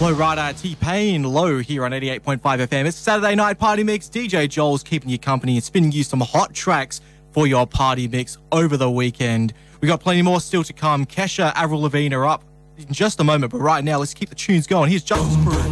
Flow Rider, T-Pain, Low here on 88.5 FM. It's Saturday Night Party Mix. DJ Joel's keeping you company and spinning you some hot tracks for your party mix over the weekend. We got plenty more still to come. Kesha, Avril Lavigne are up in just a moment, but right now let's keep the tunes going. Here's Justice Crew.